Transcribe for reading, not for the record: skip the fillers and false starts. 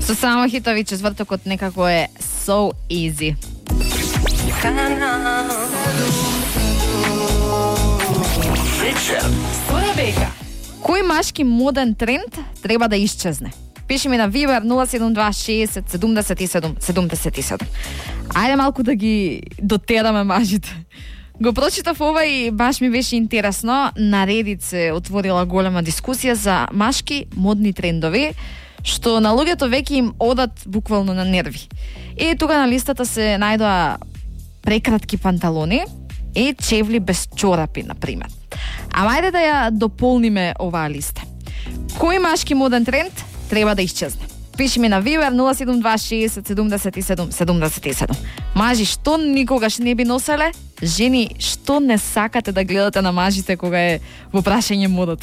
Со само хитови четвртокот некако е so easy. Кој машки моден тренд треба да исчезне? Пиши ми на Viber 072 60 77 77. Ајде малку да ги дотераме мажите. Го прочитав ова и баш ми беше интересно. На Reddit се отворила голема дискусија за машки модни трендови, што на луѓето веќе им одат буквално на нерви. И тука на листата се најдоа прекратки панталони и чевли без чорапи, например. Ама ајде да ја дополниме оваа листа. Кој машки моден тренд треба да исчезне? Пиши ми на Viber 072 60 77 77. Мажи, што никогаш не би носеле? Жени, што не сакате да гледате на мажите кога е во прашање модата?